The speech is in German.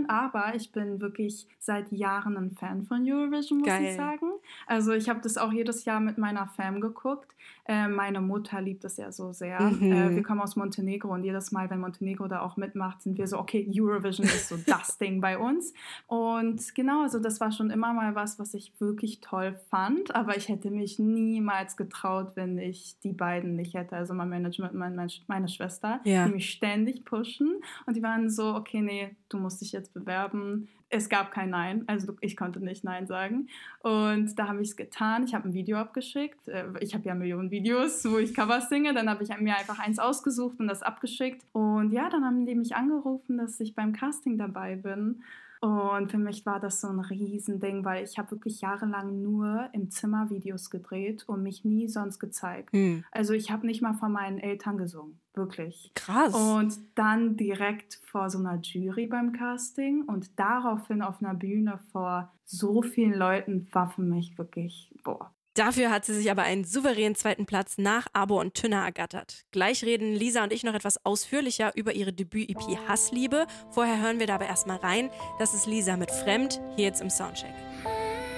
aber ich bin wirklich seit Jahren ein Fan von Eurovision, muss ich sagen. Also ich habe das auch jedes Jahr mit meiner Fam geguckt. Meine Mutter liebt das ja so sehr. Wir kommen aus Montenegro und jedes Mal, wenn Montenegro da auch mitmacht, sind wir so, okay, Eurovision ist so das Ding bei uns. Und genau, also das war schon immer mal was ich wirklich toll fand, aber ich hätte mich niemals getraut, wenn ich die beiden nicht hätte. Also mein Management und meine Schwester, die mich ständig pushen und die waren so, okay, nee, du musst dich jetzt bewerben. Es gab kein Nein, also ich konnte nicht Nein sagen. Und da habe ich es getan. Ich habe ein Video abgeschickt. Ich habe ja Millionen Videos, wo ich Covers singe. Dann habe ich mir einfach eins ausgesucht und das abgeschickt. Und ja, dann haben die mich angerufen, dass ich beim Casting dabei bin. Und für mich war das so ein Riesending, weil ich habe wirklich jahrelang nur im Zimmer Videos gedreht und mich nie sonst gezeigt. Also ich habe nicht mal von meinen Eltern gesungen, wirklich. Krass. Und dann direkt vor so einer Jury beim Casting und daraufhin auf einer Bühne vor so vielen Leuten war für mich wirklich, boah. Dafür hat sie sich aber einen souveränen 2. Platz nach Abo und Tünner ergattert. Gleich reden Lisa und ich noch etwas ausführlicher über ihre Debüt-EP Hassliebe. Vorher hören wir da aber erstmal rein. Das ist Lisa mit Fremd, hier jetzt im Soundcheck.